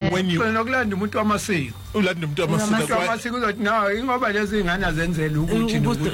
when you nokulanda umuntu wamasiko ulanda umuntu wamasiko uzothi no ingoba lezi ingane azenzela ukuthi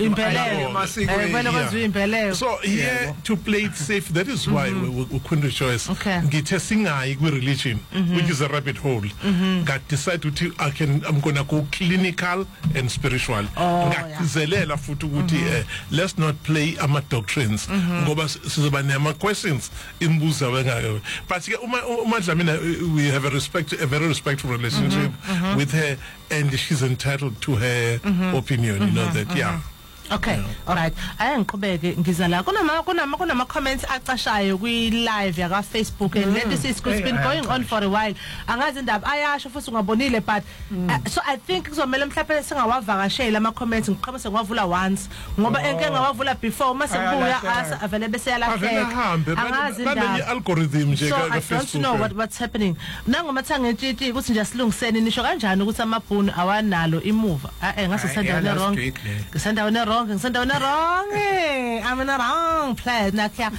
impelelo so here to play it safe, that is why we couldn't choice ngithe singayi kwi religion which is a rabbit hole got decide ukuthi I'm gonna go clinical and spiritual ngakhizelela futhi ukuthi let's not play ama doctrines ngoba sizoba nama questions imbuza wengake but ke uma Dlamini we have a very respectful relationship with her, and she's entitled to her opinion, you know that, Okay, all right. Ayangiqhubeke ngizala kunama comments acashayo kwi live yaka Facebook, and let us see it's been going on for a while. Angazi indaba ayasho futhi ungabonile, but so I think kuzomela mhlawumbe singawavakashela ama comments ngiqhubese ngiwavula once ngoba enke ngawavula before mase ngibuya avele bese yalahleka. Angazi indaba algorithm nje ka Facebook. So I don't know what's happening. Nangoma thangentshitshi ukuthi nje silungisene nisho kanjani ukuthi amabhunu awanalo imuva. Ngase sendaweni wrong. Sendaweni wrong. I'm in a wrong place.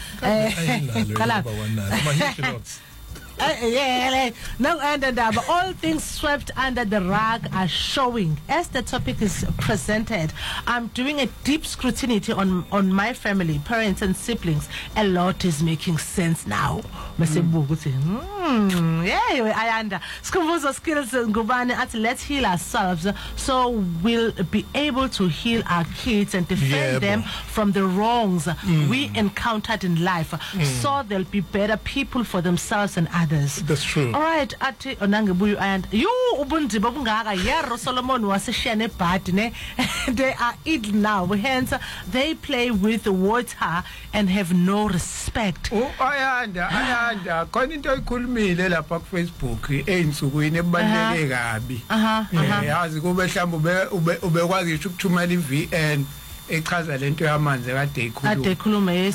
No, but all things swept under the rug are showing. As the topic is presented, I'm doing a deep scrutiny on my family, parents and siblings. A lot is making sense now. Ayanda. Skumbuzo skills ngubane at let's heal ourselves so we'll be able to heal our kids and defend them from the wrongs we encountered in life, so they'll be better people for themselves and others. That's true. All right, ati onangebuyu and you ubundiba bungaka yero Solomon waseshene bad ne they are idle now, hence they play with the water and have no respect. Ayanda khona into ikhulumile lapha ku Facebook einsukwini ebaluleke kabi yazi kube mhlawumbe ubekwazi ukuthumela iVN echaza lento yamanzi kade ikhuluma yes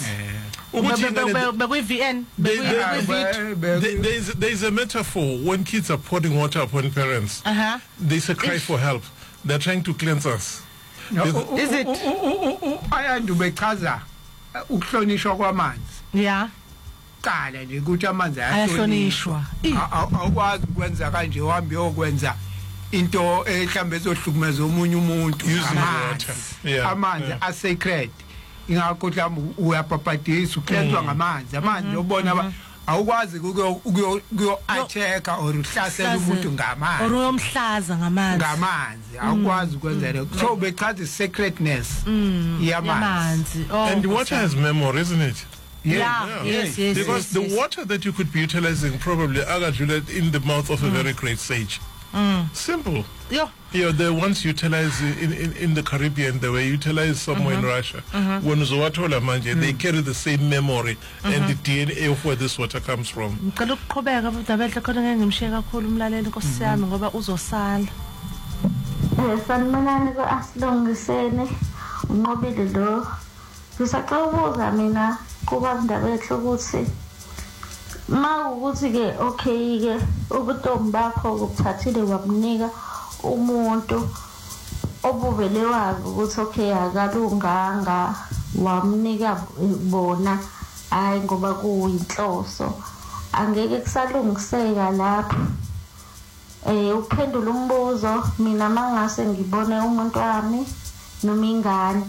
there's a metaphor when kids are pouring water upon parents. There's a cry for help. They're trying to cleanse us. Is it? Ayanda ubechaza ukuhlonishwa kwamanzi. Kala nje ukuthi amanzi ayahlonishwa. Awukwazi ukwenza kanje uhambe uyokwenza into mhlambe ezohlukumeza omunye umuntu. Amanzi are sacred. Ingakho mhlawumbe uyapapatisa uklenzwa ngamanzi. Amanzi ubona awukwazi ukuyo attack or uhlasela umuntu ngamanzi. Or uyomhlaza ngamanzi. Awukwazi ukwenza lokho. So bechaza sacredness yamanzi. And water has memory, isn't it? Yes. Because the water that you could be utilizing probably in the mouth of a very great sage. Simple. The ones utilized in the Caribbean, they were utilized somewhere in Russia. When Zwatola manje, they carry the same memory and the DNA of where this water comes from. Kuba ndabethu ukuthi mawukuthi ke okay ke ubutombi bakho ukuthathile wabnika umuntu obuvele wazi ukuthi okay akalunganga wamnika bona hayi ngoba kuyinhloso angeke kusalungiseka lapho uphendula umbuzo mina mangase ngibone umuntu wami noma ingane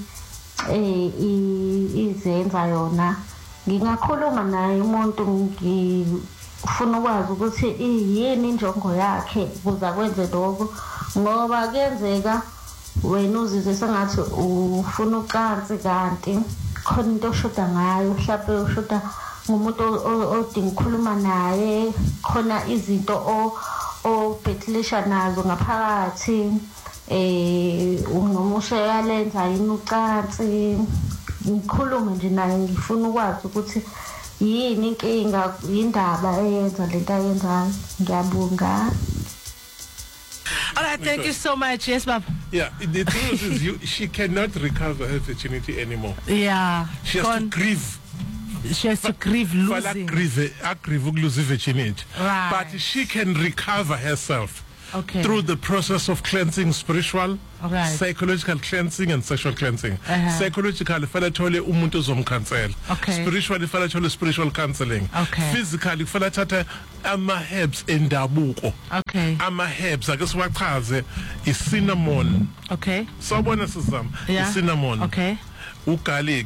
izenza yona ngingakhuluma naye umuntu ngifuna ukwazi ukuthi yini injongo yakhe ukuze akwenze lokho ngoba kuyenzeka wena uzizwe sengathi ufuna ucansi kanti khona into oshoda ngayo mhlawumbe ushoda ngumuntu odinga ukukhuluma naye khona izinto obhekilisha nazo ngaphakathi unomusha yalenza yini ucansi ngikhulume nje naye ngifuna ukwazi ukuthi yini inkinga indaba eyenza lento ayenzayo ngiyabonga. All right, thank you so much. Yes, Bob. Yeah, the truth is she cannot recover her virginity anymore. Yeah. She has to grieve. She has to grieve losing. Grieve lose virginity. Right. But she can recover herself. through the process of cleansing, spiritual, psychological cleansing and sexual cleansing. Psychological fela thole umuntu ozomcancel. Spiritually fela thole spiritual counseling. Physically fela thatha ama herbs endabuko. Ama herbs ake siwachaze cinnamon. Sawubona sizama cinnamon. Ugarlic.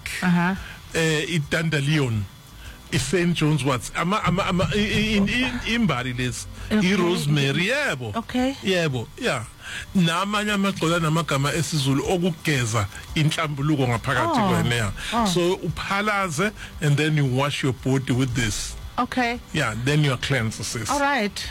Dandelion. St. John's wort imbali lezi rosemary yebo yeah namanye amagcola namagama esizulu okugeza inhlambuluko ngaphakathi kweneya so uphalaze and then you wash your body with this. Yeah, then you are cleansed, sis. All right.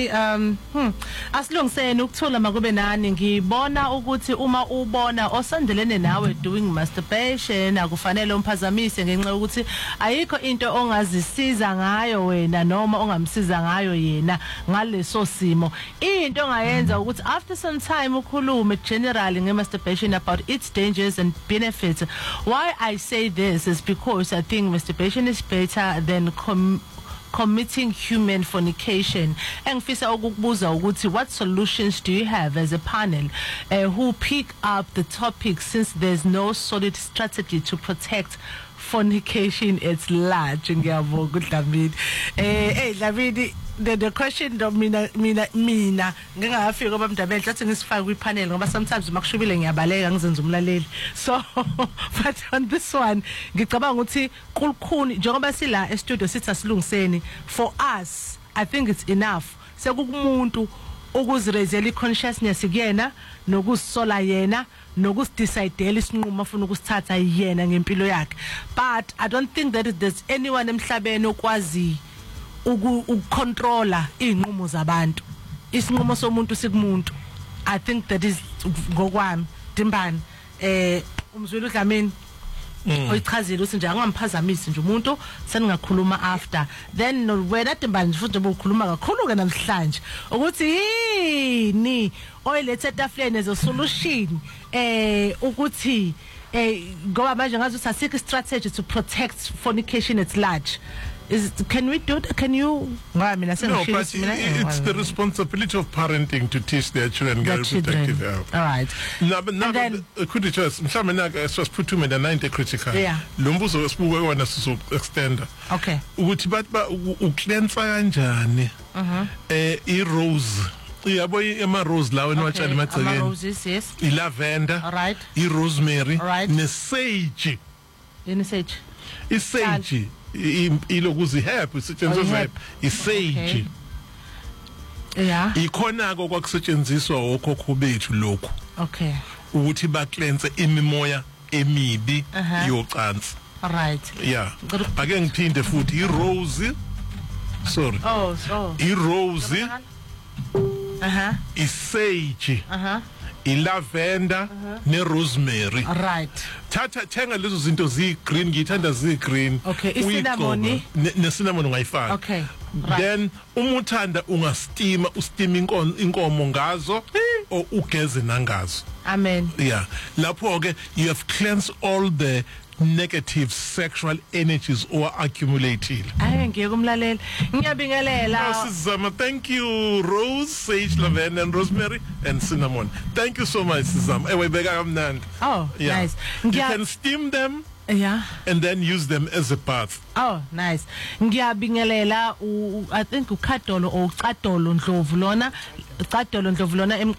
Asilungiseni ukuthola makube nani ngibona ukuthi uma ubona osandelene nawe doing masturbation akufanele umphazamise ngenxa ukuthi ayikho into ongazisiza ngayo wena noma ongamsiza ngayo yena ngaleso simo. Into ongayenza ukuthi after some time ukhulume generally nge-masturbation about its dangers and benefits. Why I say this is because I think masturbation is better than committing human fornication. Engifisa ukukubuza ukuthi what solutions do you have as a panel who pick up the topic since there's no solid strategy to protect fornication at large? Ngiyabonga Dlamini. Dlamini, the question mina ngingafika kwabamdabela hlathi ngisifaka kwipanel ngoba sometimes makushubile ngiyabaleka ngizenza umlaleli. So but on this one ngicabanga ukuthi kulukhuni njengoba sila e-studio sithi asilungiseni for us I think it's enough sekukumuntu ukuzirezela i-consciousness kuyena nokuzisola yena nokusidecide isinqumo afuna ukusithatha yena ngempilo yakhe. But I don't think that there's anyone emhlabeni okwazi ukucontrola inqumo zabantu. Isinqumo somuntu sikumuntu. I think that is ngokwami Dimbani umzwelo uDlamini oyichazile uthi nje angamphazamisi nje umuntu seningakhuluma after then wena Dimbani futhi bokukhuluma kakhulu ke namhlanje ukuthi yini oyilethe etafuleni as a solution ukuthi ngoba manje ngathi asikho strategy to protect fornication at large. Can we do it? Can you? No, but it's the responsibility of parenting to teach their children. All right. Now, then, could you just just put to me the 90 critical? Yeah. Lumbuzo esibuke wona sizo extender. Okay. Ukuthi bathi ucleansa kanjani? I-rose. Yabo ama-rose lawo enwatshani emagcekeni. Ama-roses, yes. I-lavender. All right. I-rosemary. All right. Ne-sage. I-sage. I-sage. Ilokuzi herb isetshenziswa herb isage. Yeah. Ikhona kwakusetshenziswa okhokho bethu lokho. Okay. Ukuthi ba cleanse imimoya emibi yocansi. All right. Yeah. Ake ngiphinde futhi i-rose. Sorry. I-rose. Isage. I-lavender ne-rosemary. Right. Thenga lezo zinto zi-green ngithanda zi-green. Okay, i-cinnamon ne-cinnamon ungayifaka. Okay. Right. Then umuthanda ungastima ustima inkomo ngazo or ugeze nangazo. Amen. Yeah. Lapho ke you have cleansed all the negative sexual energies or accumulated. Ngiyabingelela. Sizama, thank you Rose, sage, lavender and rosemary and cinnamon. Thank you so much Sizama. Oh, yeah. Nice. You can steam them. Yeah. And then use them as a bath. Oh, nice. Ngiyabingelela I think uCadolo or uCadolo Ndlovu lona